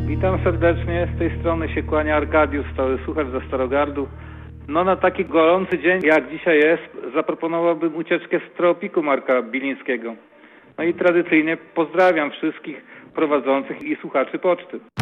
Witam serdecznie, z tej strony się kłania Arkadiusz, stały słuchacz ze Starogardu. No na taki gorący dzień jak dzisiaj jest, zaproponowałbym ucieczkę z tropiku Marka Bilińskiego. No i tradycyjnie pozdrawiam wszystkich prowadzących i słuchaczy poczty.